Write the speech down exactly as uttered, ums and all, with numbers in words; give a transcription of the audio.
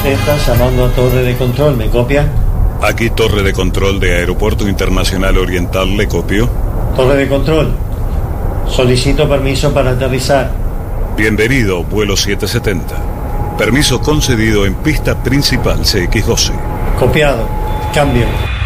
setenta llamando a torre de control, ¿me copia? Aquí torre de control de Aeropuerto Internacional Oriental, ¿le copio? Torre de control, solicito permiso para aterrizar. Bienvenido, vuelo siete setenta. Permiso concedido en pista principal C X doce. Copiado, cambio.